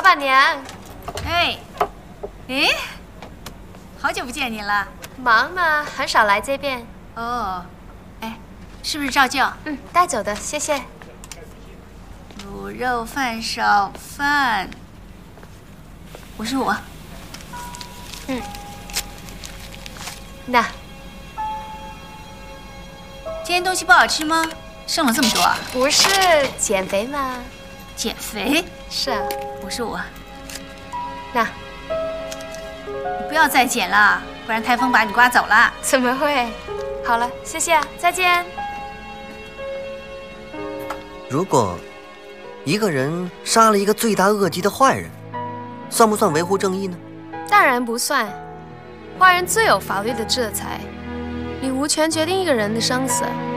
老板娘。 哎，好久不见你了。 忙嘛，很少来这边。 哦，哎，是不是照旧？ 带走的，谢谢。 卤肉饭、烧饭，我是我。 那今天东西不好吃吗？剩了这么多啊？ 不是减肥吗？ 减肥？ 是啊。 我是我。 那你不要再减了，不然台风把你刮走了。 怎么会？好了，谢谢啊，再见。 如果一个人杀了一个罪大恶极的坏人，算不算维护正义呢？ 当然不算，坏人最有法律的制裁，你无权决定一个人的生死。